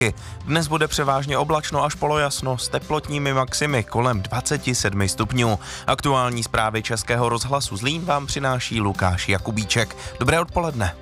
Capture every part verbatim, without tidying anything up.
Dnes bude převážně oblačno až polojasno s teplotními maximy kolem dvacet sedm stupňů. Aktuální zprávy Českého rozhlasu Zlín vám přináší Lukáš Jakubíček. Dobré odpoledne.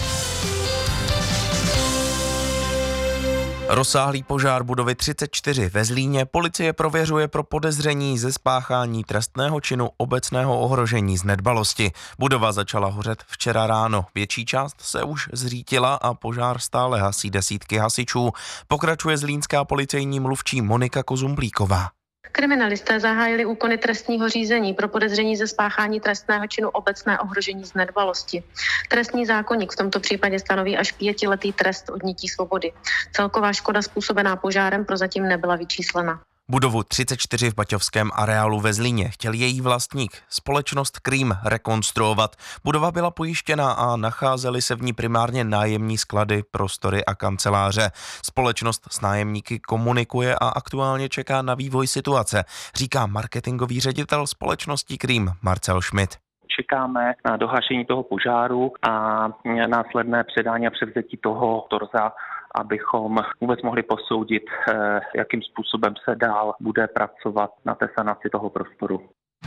Rozsáhlý požár budovy třicet čtyři ve Zlíně policie prověřuje pro podezření ze spáchání trestného činu obecného ohrožení z nedbalosti. Budova začala hořet včera ráno. Větší část se už zřítila a požár stále hasí desítky hasičů. Pokračuje zlínská policejní mluvčí Monika Kozumblíková. Kriminalisté zahájili úkony trestního řízení pro podezření ze spáchání trestného činu obecné ohrožení z nedbalosti. Trestní zákoník v tomto případě stanoví až pětiletý trest odnětí svobody. Celková škoda způsobená požárem prozatím nebyla vyčíslena. Budovu třicet čtyři v Baťovském areálu ve Zlíně chtěl její vlastník, společnost Cream, rekonstruovat. Budova byla pojištěná a nacházely se v ní primárně nájemní sklady, prostory a kanceláře. Společnost s nájemníky komunikuje a aktuálně čeká na vývoj situace, říká marketingový ředitel společnosti Cream Marcel Schmidt. Čekáme na dohašení toho požáru a následné předání a převzetí toho torza, abychom vůbec mohli posoudit, jakým způsobem se dál bude pracovat na té sanaci toho prostoru.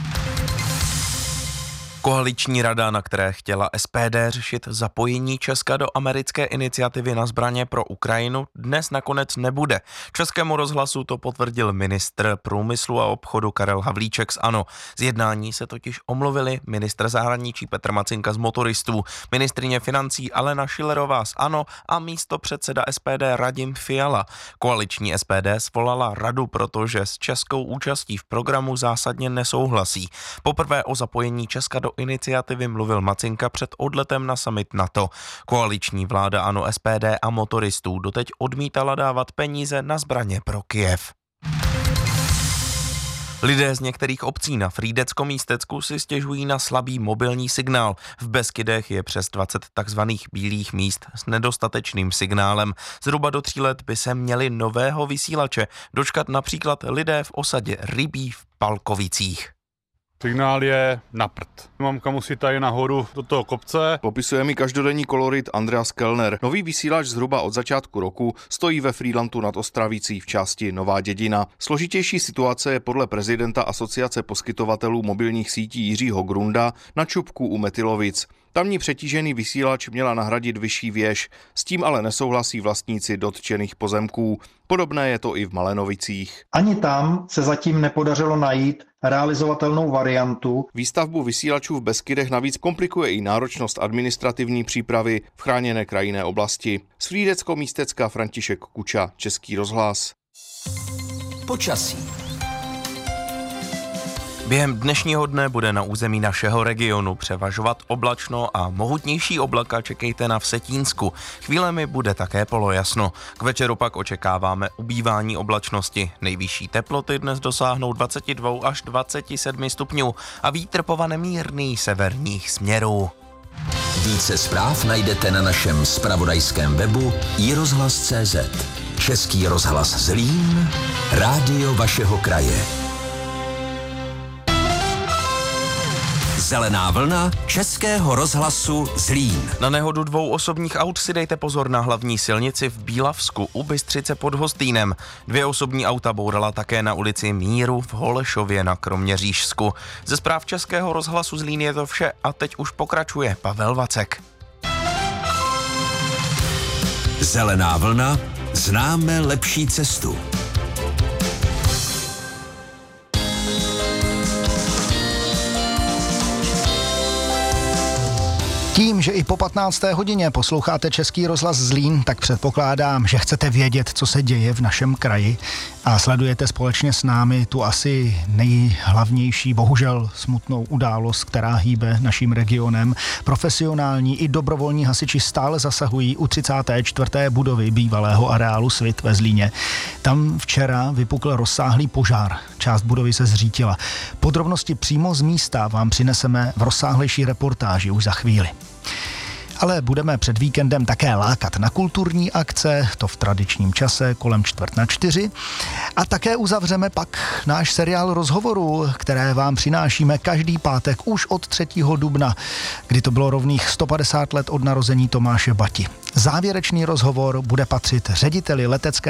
Koaliční rada, na které chtěla S P D řešit zapojení Česka do americké iniciativy na zbraně pro Ukrajinu, dnes nakonec nebude. Českému rozhlasu to potvrdil ministr průmyslu a obchodu Karel Havlíček z ANO. Z jednání se totiž omluvili ministr zahraničí Petr Macinka z Motoristů, ministryně financí Alena Schillerová z ANO a místopředseda S P D Radim Fiala. Koaliční S P D svolala radu, protože s českou účastí v programu zásadně nesouhlasí. Poprvé o zapojení Česka do iniciativy mluvil Macinka před odletem na summit NATO. Koaliční vláda ANO, S P D a Motoristů doteď odmítala dávat peníze na zbraně pro Kyjev. Lidé z některých obcí na Frýdecko-Místecku si stěžují na slabý mobilní signál. V Beskydech je přes dvacet takzvaných bílých míst s nedostatečným signálem. Zhruba do tří let by se měli nového vysílače dočkat například lidé v osadě Rybí v Palkovicích. Signál je na prd. Mamka musí tady nahoru do toho kopce. Popisuje mi každodenní kolorit Andreas Kellner. Nový vysílač zhruba od začátku roku stojí ve Frýdlantu nad Ostravicí v části Nová Dědina. Složitější situace je podle prezidenta Asociace poskytovatelů mobilních sítí Jiřího Grunda na Čupku u Metylovic. Tamní přetížený vysílač měla nahradit vyšší věž, s tím ale nesouhlasí vlastníci dotčených pozemků. Podobné je to i v Malenovicích. Ani tam se zatím nepodařilo najít realizovatelnou variantu. Výstavbu vysílačů v Beskydech navíc komplikuje i náročnost administrativní přípravy v chráněné krajinné oblasti. Z Frýdecko-Místecka František Kuča, Český rozhlas. Počasí. Během dnešního dne bude na území našeho regionu převažovat oblačno a mohutnější oblaka čekejte na Vsetínsku. Chvílemi bude také polojasno. K večeru pak očekáváme ubývání oblačnosti. Nejvyšší teploty dnes dosáhnou dvacet dva až dvacet sedm stupňů a vítr povane mírný severních směrů. Více zpráv najdete na našem zpravodajském webu i rozhlas tečka cé zet. Český rozhlas Zlín, rádio vašeho kraje. Zelená vlna Českého rozhlasu Zlín. Na nehodu dvou osobních aut si dejte pozor na hlavní silnici v Bílavsku u Bystřice pod Hostýnem. Dvě osobní auta bourala také na ulici Míru v Holešově na Kroměřížsku. Ze zpráv Českého rozhlasu Zlín je to vše a teď už pokračuje Pavel Vacek. Zelená vlna, známe lepší cestu. Tím, že i po patnácté hodině posloucháte Český rozhlas Zlín, tak předpokládám, že chcete vědět, co se děje v našem kraji a sledujete společně s námi tu asi nejhlavnější, bohužel smutnou událost, která hýbe naším regionem. Profesionální i dobrovolní hasiči stále zasahují u třicáté čtvrté budovy bývalého areálu Svit ve Zlíně. Tam včera vypukl rozsáhlý požár. Část budovy se zřítila. Podrobnosti přímo z místa vám přineseme v rozsáhlejší reportáži už za chvíli. Ale budeme před víkendem také lákat na kulturní akce, to v tradičním čase kolem čtvrt na čtyři. A také uzavřeme pak náš seriál rozhovorů, které vám přinášíme každý pátek už od třetího dubna, kdy to bylo rovných sto padesát let od narození Tomáše Bati. Závěrečný rozhovor bude patřit řediteli letecké